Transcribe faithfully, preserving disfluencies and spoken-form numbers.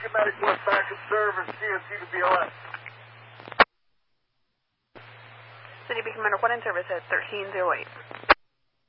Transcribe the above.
Medic West back in service, C N C to B L S. City B Commander one in service at thirteen oh eight.